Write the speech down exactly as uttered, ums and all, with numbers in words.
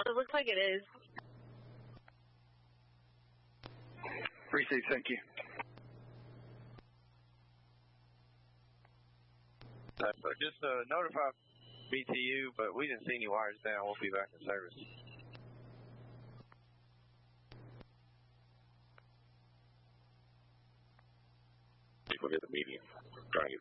It looks like it is. Received, thank you. Uh, so just uh, notify B T U, but we didn't see any wires down. We'll be back in service. We'll get the median. Trying to get